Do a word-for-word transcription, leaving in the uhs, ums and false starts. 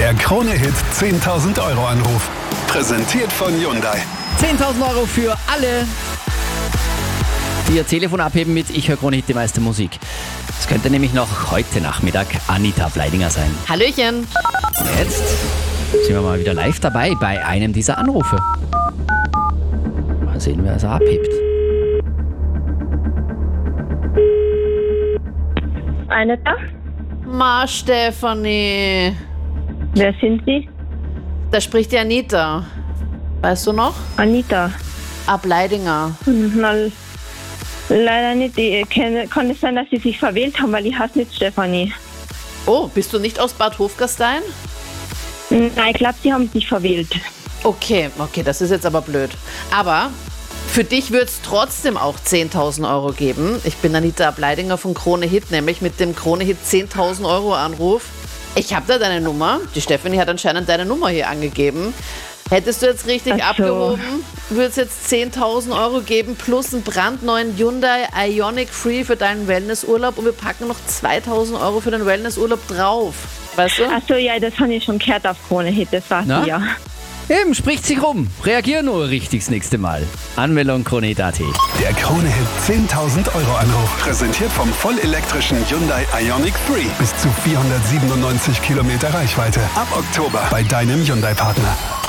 Der Krone-Hit zehntausend Euro Anruf. Präsentiert von Hyundai. zehntausend Euro für alle, die ihr Telefon abheben mit Ich höre Krone-Hit, die meiste Musik. Es könnte nämlich noch heute Nachmittag Anita Bleidinger sein. Hallöchen. Jetzt sind wir mal wieder live dabei bei einem dieser Anrufe. Mal sehen, wer es abhebt. Anita? Ma, Stefanie. Wer sind Sie? Da spricht die Anita. Weißt du noch? Anita. Ab Leidinger. Na, leider nicht. Ich kann, kann es sein, dass Sie sich verwählt haben, weil ich heiße nicht Stefanie. Oh, bist du nicht aus Bad Hofgastein? Nein, ich glaube, Sie haben sich verwählt. Okay, okay, das ist jetzt aber blöd. Aber für dich wird es trotzdem auch zehntausend Euro geben. Ich bin Anita Bleidinger von Krone-Hit, nämlich mit dem Krone-Hit zehntausend Euro Anruf. Ich habe da deine Nummer. Die Stefanie hat anscheinend deine Nummer hier angegeben. Hättest du jetzt richtig Ach so. abgehoben, würde es jetzt zehntausend Euro geben plus einen brandneuen Hyundai Ioniq Free für deinen Wellnessurlaub und wir packen noch zweitausend Euro für den Wellnessurlaub drauf. Weißt du? Ach so, ja, das habe ich schon gehört auf Krone-Hit, das war Na? sie ja. Eben, spricht sich rum. Reagier nur richtig das nächste Mal. Anmeldung Krone Hit Punkt at. Der Krone-Hit zehntausend Euro Anruf. Präsentiert vom vollelektrischen Hyundai Ioniq Free. Bis zu vierhundertsiebenundneunzig Kilometer Reichweite. Ab Oktober bei deinem Hyundai-Partner.